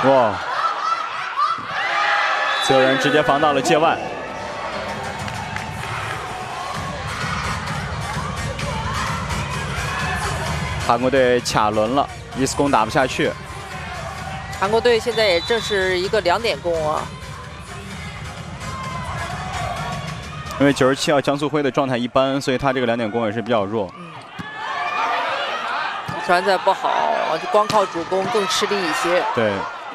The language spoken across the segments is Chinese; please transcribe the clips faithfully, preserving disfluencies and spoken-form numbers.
哇！自由人直接防到了界外。韩国队卡轮了，一次攻打不下去。 韩国队现在也正是一个两点攻啊。 因为九十七号江素辉的状态一般，所以他这个两点攻也是比较弱。 嗯，传载不好，就光靠主攻更吃力一些。 对。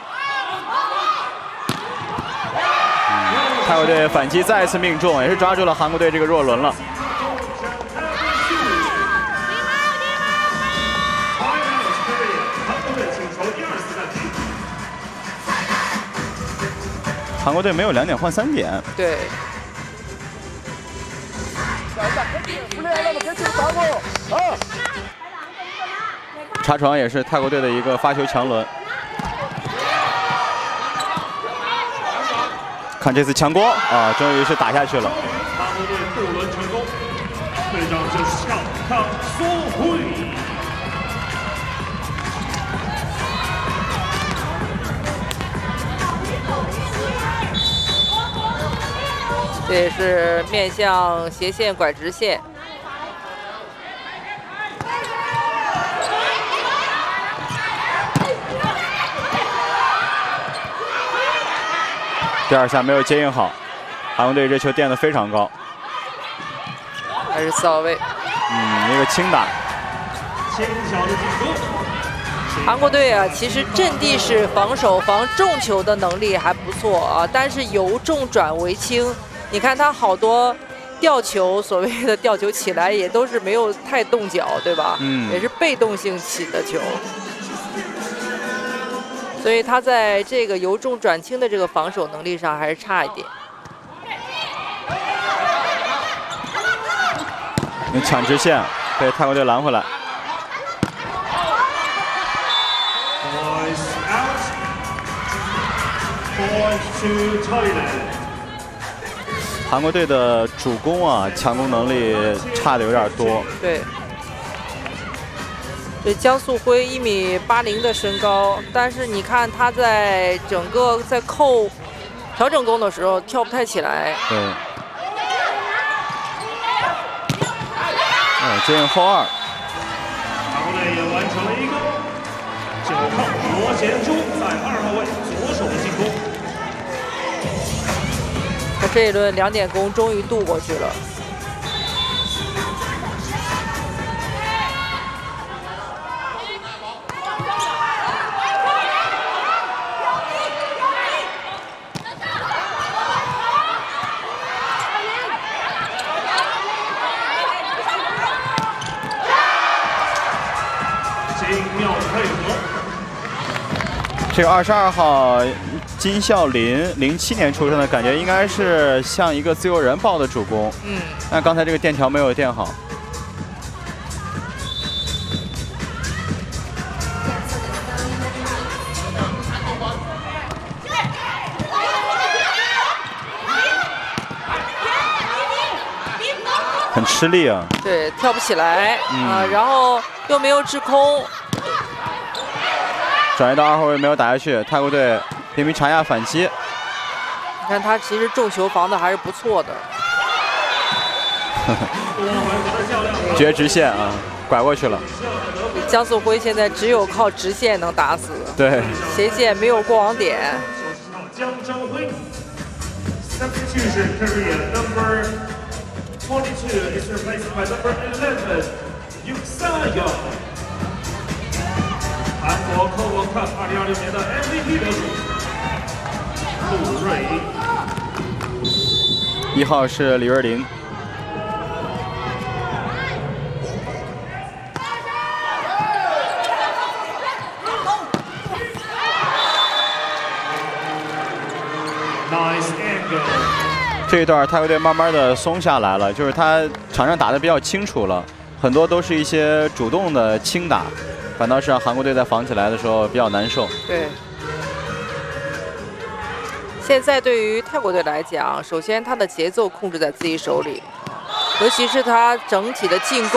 嗯，泰国队反击再次命中，也是抓住了韩国队这个弱轮了。韩国队没有两点换三点。 对。 查床也是泰国队的一个发球强轮，看这次强攻啊，终于是打下去了。 韩国队渡轮成功，队长就是向康苏辉。 这也是面向斜线拐直线。 第二下没有接应好，韩国队这球垫得非常高， 还是四号位。 嗯，一个轻打。 轻巧的进攻。 韩国队啊，其实阵地式防守防重球的能力还不错啊，但是由重转为轻。你看他好多吊球，所谓的吊球起来也都是没有太动脚，对吧？嗯，也是被动性起的球。 所以他在这个由重转轻的这个防守能力上还是差一点。 你抢直线，被泰国队拦回来。韩国队的主攻啊，强攻能力差的有点多。 对。 这江素辉一米八零的身高，但是你看他在整个在扣调整弓的时候跳不太起来。 对。哦，接应后二。 韩国队也完成了一个九号罗贤珠在二号位左手的进攻。 他这一轮两点攻终于渡过去了。 这个二十二号金孝林，零七年出生的，感觉应该是像一个自由人抱的主攻。嗯。但刚才这个垫条没有垫好。很吃力啊。 对，跳不起来啊、嗯呃，然后又没有制空。 转移到二后卫没有打下去，泰国队频频查压反击。 你看他其实重球防的还是不错的。 绝直线啊，拐过去了。 江素辉现在只有靠直线能打死。 对。 斜线没有过网点。 江征辉 ，substitution career number twenty-two is replaced by number eleven, Yu Sa-yeon。 韩国 World Cup 二零二六年的 M V P 得主陆瑞， 一号是李瑞麟。这一段泰国队慢慢的松下来了，就是他场上打得比较清楚了，很多都是一些主动的轻打。 反倒是让韩国队在防起来的时候比较难受。 对，现在对于泰国队来讲，首先他的节奏控制在自己手里，尤其是他整体的进攻。